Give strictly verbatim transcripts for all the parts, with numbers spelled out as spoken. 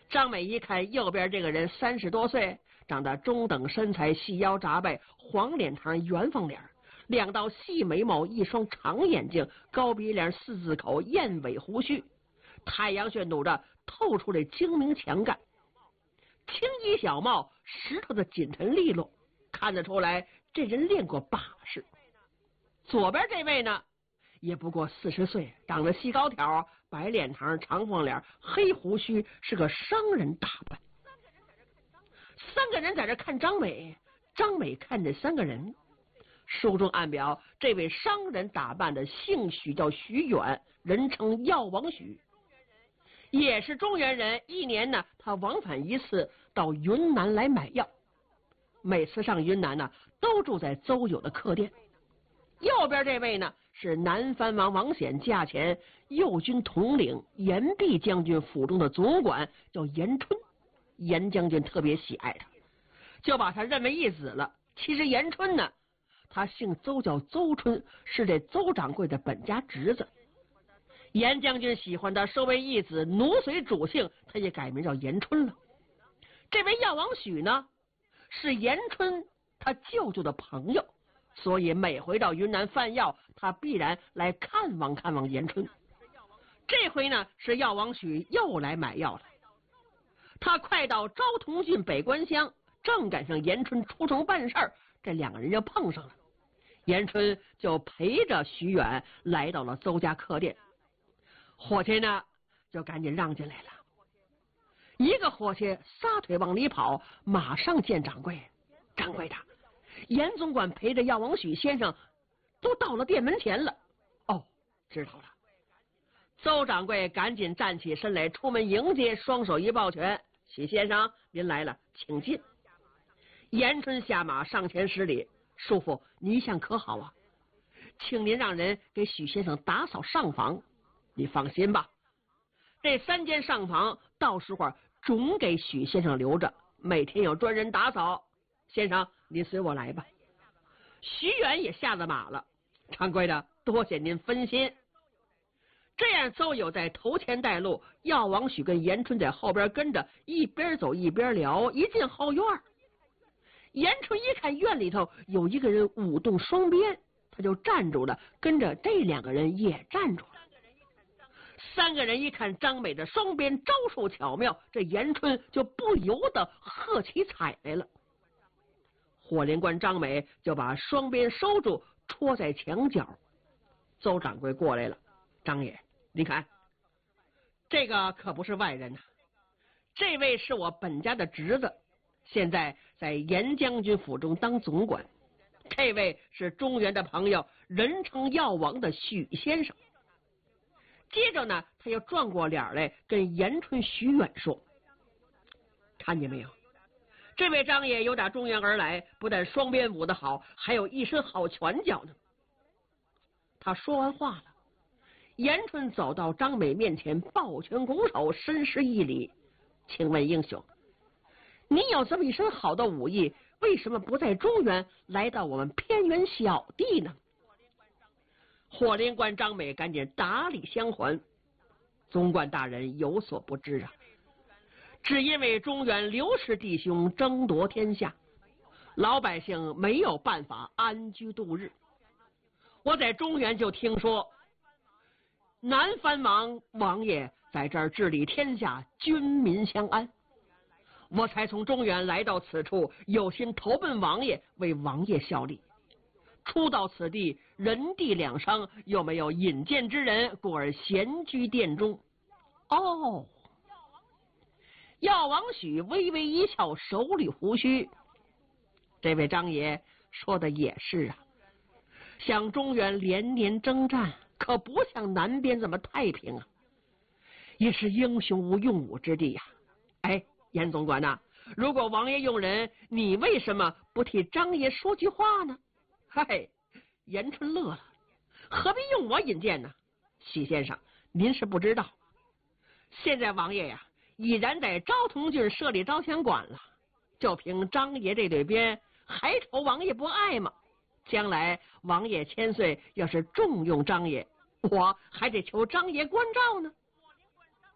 张美一看右边这个人三十多岁，长得中等身材，细腰扎背，黄脸膛，圆方脸，两道细眉毛，一双长眼睛，高鼻梁，四字口，燕尾胡须，太阳穴努着，透出来精明强干，青衣小帽，石头的紧沉利落，看得出来这人练过把式。左边这位呢，也不过四十岁，长得细高挑，白脸膛，长方脸，黑胡须，是个商人打扮。三个人在这看张美，张美看这三个人。书中暗表，这位商人打扮的姓许，叫许远，人称药王许，也是中原人。一年呢，他往返一次到云南来买药，每次上云南呢，都住在邹友的客店。右边这位呢，是南藩王王显驾前右军统领严弼将军府中的总管，叫严春。严将军特别喜爱他，就把他认为义子了。其实严春呢，他姓邹，叫邹春，是这邹掌柜的本家侄子。严将军喜欢他，收为义子，奴随主姓，他也改名叫严春了。这位药王许呢，是严春他舅舅的朋友，所以每回到云南贩药，他必然来看望看望严春。这回呢，是药王许又来买药了。他快到昭通郡北关乡，正赶上严春出城办事儿，这两个人就碰上了。严春就陪着许远来到了邹家客店，伙计呢就赶紧让进来了。一个伙计撒腿往里跑，马上见掌柜。掌柜的，严总管陪着药王许先生都到了店门前了。哦，知道了。邹掌柜赶紧站起身来，出门迎接，双手一抱拳：“许先生，您来了，请进。”严春下马上前施礼：“叔父，你一向可好啊？请您让人给许先生打扫上房。”“你放心吧，这三间上房到时候总给许先生留着，每天有专人打扫。先生，您随我来吧。”许远也下了马了：“掌柜的，多谢您分心。”这样，邹友在头前带路，药王许跟严春在后边跟着，一边走一边聊。一进后院，严春一看院里头有一个人舞动双鞭，他就站住了，跟着这两个人也站住了。三个人一看张美的双鞭招数巧妙，这严春就不由得喝起彩来了。火灵官张美就把双鞭收住，戳在墙角。邹掌柜过来了：“张爷，你看，这个可不是外人呐、啊，这位是我本家的侄子，现在在严将军府中当总管。这位是中原的朋友，人称药王的许先生。”接着呢，他又转过脸来跟严春、许远说：“看见没有？这位张爷由打中原而来，不但双鞭舞得好，还有一身好拳脚呢。”他说完话了，严春走到张美面前，抱拳拱手，深施一礼：“请问英雄，你有这么一身好的武艺，为什么不在中原，来到我们偏远小地呢？”火灵官张美赶紧打礼相还：“总管大人有所不知啊，只因为中原刘氏弟兄争夺天下，老百姓没有办法安居度日。我在中原就听说南藩王王爷在这儿治理天下，军民相安，我才从中原来到此处，有心投奔王爷，为王爷效力。初到此地，人地两伤，又没有引荐之人，故而闲居殿中。”哦，药王许微微一笑，手捋胡须：“这位张爷说的也是啊，像中原连年征战，可不像南边这么太平啊，也是英雄无用武之地呀、啊。哎，严总管呐、啊，如果王爷用人，你为什么不替张爷说句话呢？”“嗨，严春乐了，何必用我引荐呢？许先生，您是不知道，现在王爷呀，已然在昭通郡设立招枪馆了。就凭张爷这对鞭，还愁王爷不爱吗？将来王爷千岁，要是重用张爷，我还得求张爷关照呢。”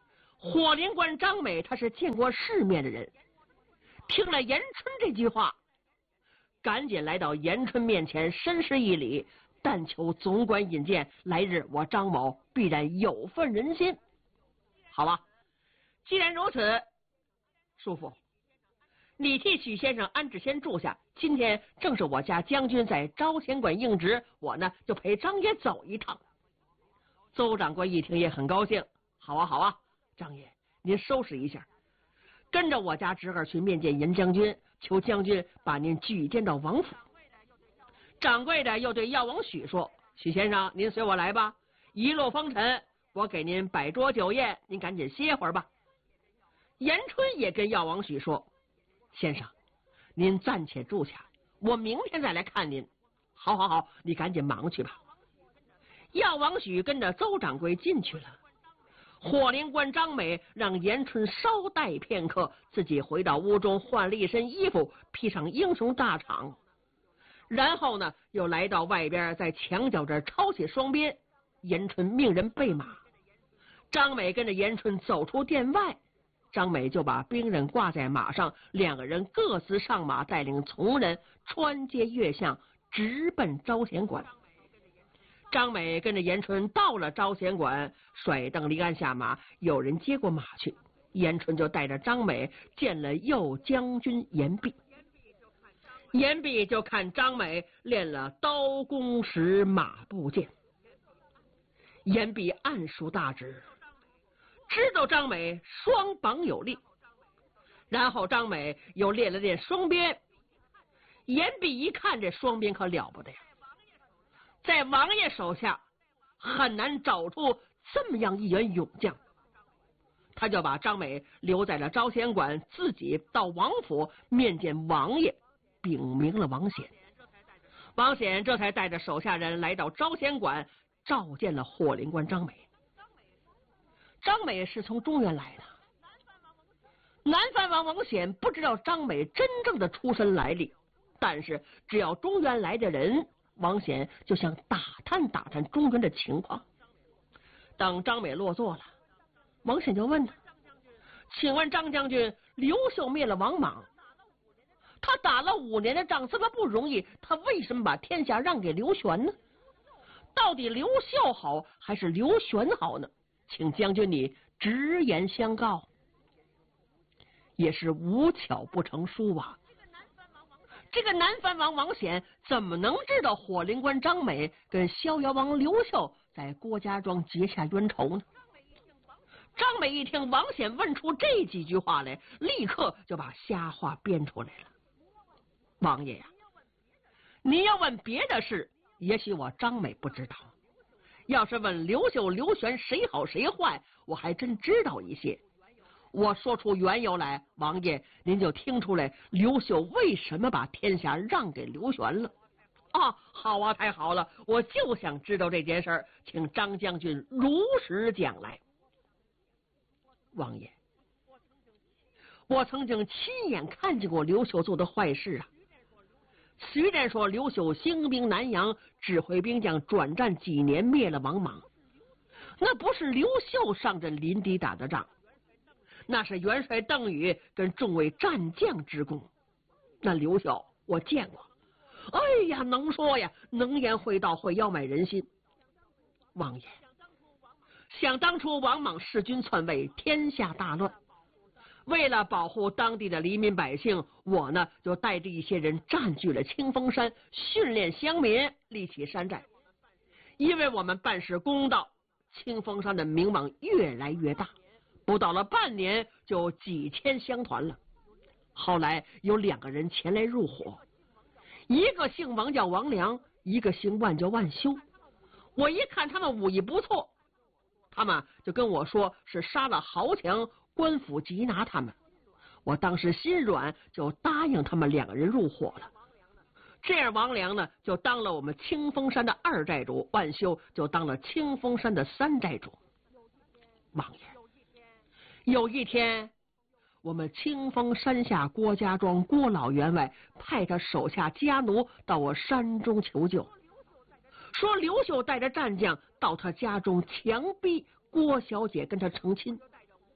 火灵官张美他是见过世面的人，听了严春这句话，赶紧来到严春面前深施一礼，但求总管引荐，来日我张某必然有份人心。好吧，既然如此，叔父，你替许先生安置先住下，今天正是我家将军在招贤馆应职，我呢就陪张爷走一趟。邹掌柜一听也很高兴，好啊好啊，张爷您收拾一下，跟着我家侄儿去面见严将军，求将军把您举荐到王府。掌柜的又对药王许说，许先生您随我来吧，一路风尘，我给您摆桌酒宴，您赶紧歇会儿吧。严春也跟药王许说，先生您暂且住下，我明天再来看您。好好好，你赶紧忙去吧。药王许跟着邹掌柜进去了。火灵官张美让严春稍待片刻，自己回到屋中换了一身衣服，披上英雄大氅，然后呢又来到外边，在墙角这抄起双鞭。严春命人备马，张美跟着严春走出殿外，张美就把兵刃挂在马上，两个人各自上马，带领从人穿街越巷，直奔招贤馆。张美跟着严春到了招贤馆，甩蹬离鞍下马，有人接过马去，严春就带着张美见了右将军严弼。严弼就看张美练了刀弓石马步剑，严弼暗熟大直，知道张美双膀有力，然后张美又练了练双鞭。严弼一看这双鞭可了不得呀，在王爷手下很难找出这么样一员勇将，他就把张美留在了招贤馆，自己到王府面见王爷，禀明了王显。王显这才带着手下人来到招贤馆，召见了火灵官张美。张美是从中原来的，南藩王王显不知道张美真正的出身来历，但是只要中原来的人，王显就想打探打探中原的情况。等张美落座了，王显就问他，请问张将军，刘秀灭了王莽，他打了五年的仗这么不容易，他为什么把天下让给刘玄呢？到底刘秀好还是刘玄好呢？请将军你直言相告。也是无巧不成书啊，这个南藩王王显怎么能知道火灵官张美跟逍遥王刘秀在郭家庄结下冤仇呢？张美一听王显问出这几句话来，立刻就把瞎话编出来了。王爷呀、啊，你要问别的事，也许我张美不知道，要是问刘秀刘玄谁好谁坏，我还真知道一些。我说出缘由来，王爷您就听出来刘秀为什么把天下让给刘玄了。啊，好啊，太好了，我就想知道这件事儿，请张将军如实讲来。王爷，我曾经亲眼看见过刘秀做的坏事啊。虽然说刘秀兴兵南阳，指挥兵将转战几年，灭了王莽，那不是刘秀上阵临敌打的仗，那是元帅邓禹跟众位战将之功。那刘秀我见过，哎呀，能说呀，能言会道，会要买人心。王爷，想当初王莽弑君篡位，天下大乱，为了保护当地的黎民百姓，我呢就带着一些人占据了清风山，训练乡民，立起山寨。因为我们办事公道，清风山的名望越来越大，不到了半年就几千乡团了。后来有两个人前来入伙，一个姓王叫王良，一个姓万叫万修。我一看他们武艺不错，他们就跟我说是杀了豪强，官府缉拿他们。我当时心软，就答应他们两个人入伙了。这样王良呢就当了我们清风山的二寨主，万修就当了清风山的三寨主。王爷，有一天我们清风山下郭家庄郭老员外派他手下家奴到我山中求救，说刘秀带着战将到他家中强逼郭小姐跟他成亲。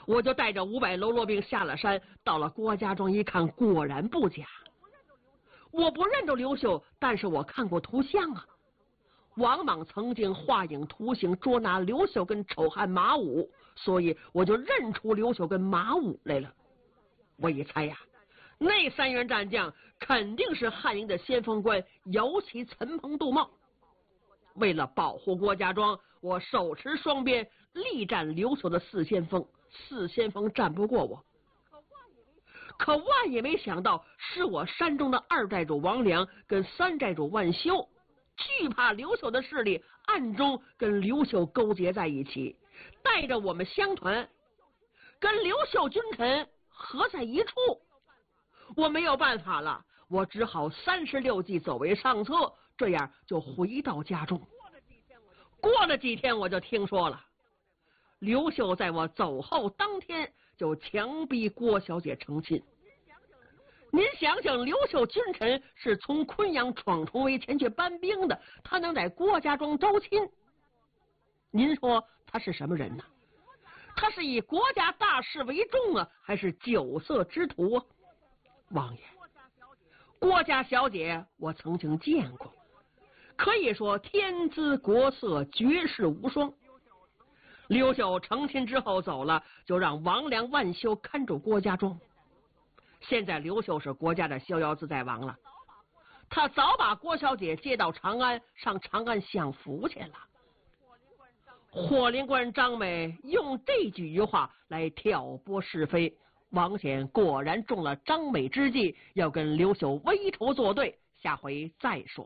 我就带着五百喽啰兵下了山，到了郭家庄一看，果然不假。我不认得刘秀，但是我看过图像啊。王莽曾经画影图形捉拿刘秀跟丑汉马武，所以我就认出刘秀跟马武来了。我一猜呀，那三员战将肯定是汉营的先锋官，尤其陈鹏、杜茂。为了保护郭家庄，我手持双鞭力战刘秀的四先锋，四先锋战不过我。可万也没想到，是我山中的二寨主王良跟三寨主万修惧怕刘秀的势力，暗中跟刘秀勾结在一起，带着我们乡团跟刘秀君臣合在一处。我没有办法了，我只好三十六计走为上策，这样就回到家中。过了几天，我就听说了，刘秀在我走后当天就强逼郭小姐成亲。您想想，刘秀君臣是从昆阳闯重围前去搬兵的，他能在郭家庄招亲？您说他是什么人呢？他是以国家大事为重啊，还是酒色之徒啊？王爷，郭家小姐我曾经见过，可以说天姿国色，绝世无双。刘秀成亲之后走了，就让王良、万修看住郭家庄。现在刘秀是国家的逍遥自在王了，他早把郭小姐接到长安，上长安享福去了。火灵官张美用这几句话来挑拨是非，王显果然中了张美之计，要跟刘秀为仇作对。下回再说。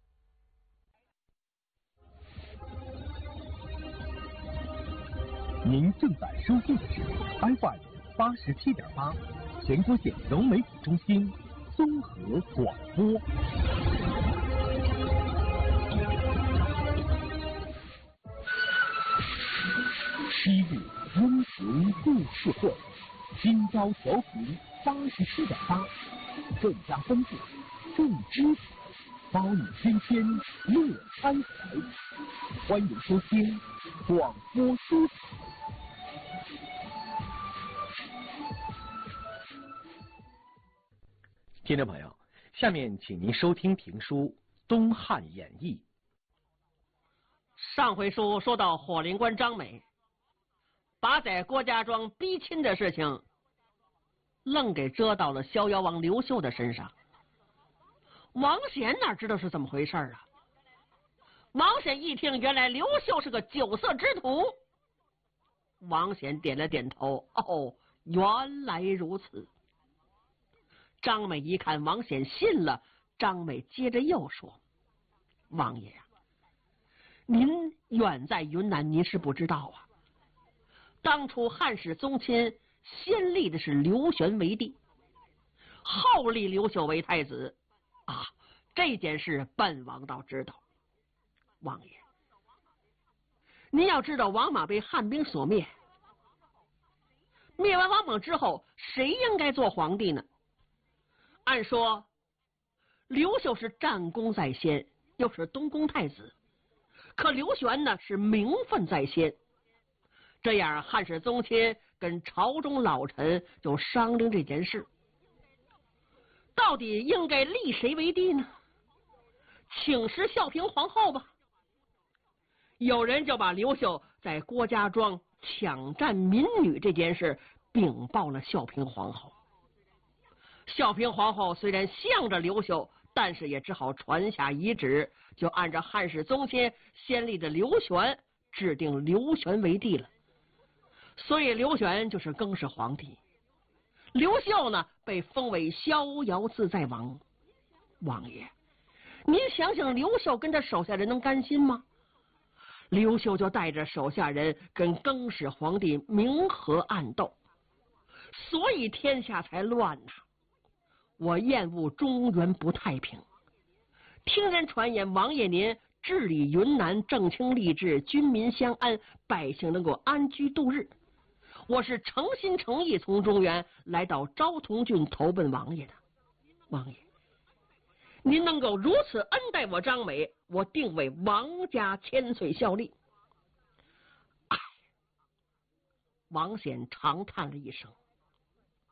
您正在收听的是 F M 八十七点八，全国县融媒体中心综合广播。西部温情故事会，今朝调频八十七点八，更加丰富，更精彩，包你天天乐开怀。欢迎收听广播书场。听众朋友，下面请您收听评书《东汉演义》。 上回书说到火灵官张美把在郭家庄逼亲的事情愣给遮到了逍遥王刘秀的身上。王显哪知道是怎么回事啊？王显一听，原来刘秀是个酒色之徒。王显点了点头，哦，原来如此。张美一看王显信了，张美接着又说：“王爷啊，您远在云南，您是不知道啊。当初汉室宗亲先立的是刘玄为帝，后立刘秀为太子啊。这件事本王倒知道。王爷，您要知道，王莽被汉兵所灭，灭完王莽之后，谁应该做皇帝呢？按说刘秀是战功在先，又是东宫太子，可刘玄呢是名分在先。这样汉室宗亲跟朝中老臣就商量这件事，到底应该立谁为帝呢？请示孝平皇后吧。有人就把刘秀在郭家庄抢占民女这件事禀报了孝平皇后。孝平皇后虽然向着刘秀，但是也只好传下遗旨，就按照汉室宗亲先立的刘玄制定刘玄为帝了。所以刘玄就是更始皇帝，刘秀呢被封为逍遥自在王。王爷，您想想，刘秀跟他手下人能甘心吗？刘秀就带着手下人跟更始皇帝明和暗斗，所以天下才乱呐、啊。我厌恶中原不太平，听人传言王爷您治理云南正清吏治，军民相安，百姓能够安居度日。我是诚心诚意从中原来到昭通郡投奔王爷的。王爷，您能够如此恩待我张美，我定为王家千岁效力。哎， 王显长叹了一声。